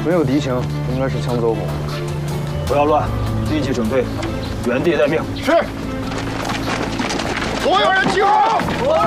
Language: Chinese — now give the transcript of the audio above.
没有敌情，应该是枪走火。 不要乱，立即整队，原地待命。 是。所有人集合！